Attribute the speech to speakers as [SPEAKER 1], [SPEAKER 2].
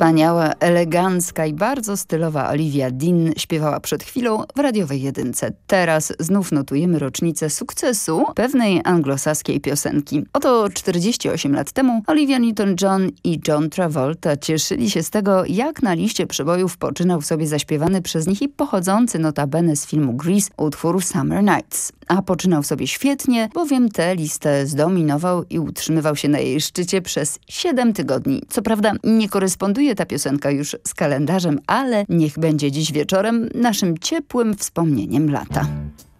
[SPEAKER 1] Wspaniała, elegancka i bardzo stylowa Olivia Dean śpiewała przed chwilą w radiowej jedynce. Teraz znów notujemy rocznicę sukcesu pewnej anglosaskiej piosenki. Oto 48 lat temu Olivia Newton-John i John Travolta cieszyli się z tego, jak na liście przebojów poczynał sobie zaśpiewany przez nich i pochodzący notabene z filmu Grease utwór Summer Nights. A poczynał sobie świetnie, bowiem tę listę zdominował i utrzymywał się na jej szczycie przez 7 tygodni. Co prawda nie koresponduje ta piosenka już z kalendarzem, ale niech będzie dziś wieczorem naszym ciepłym wspomnieniem lata.